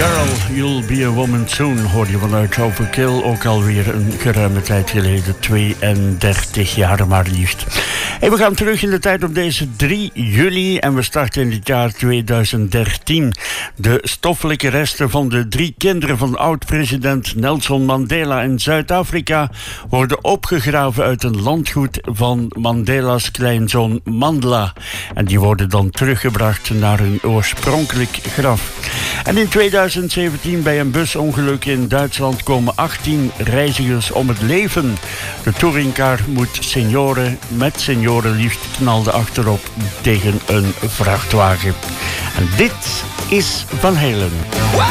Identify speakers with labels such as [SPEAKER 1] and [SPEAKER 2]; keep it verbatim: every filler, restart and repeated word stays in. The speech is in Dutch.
[SPEAKER 1] Girl, You'll Be a Woman Soon hoor je vanuit Overkill, ook alweer een geruime tijd geleden, tweeëndertig jaar maar liefst. En we gaan terug in de tijd op deze drie juli en we starten in het jaar tweeduizend dertien. De stoffelijke resten van de drie kinderen van oud-president Nelson Mandela in Zuid-Afrika worden opgegraven uit een landgoed van Mandela's kleinzoon Mandla. En die worden dan teruggebracht naar hun oorspronkelijk graf. En in tweeduizend zeventien bij een busongeluk in Duitsland komen achttien reizigers om het leven. De touringcar moet senioren met seniorenliefst knalde achterop tegen een vrachtwagen. En dit is Van Halen.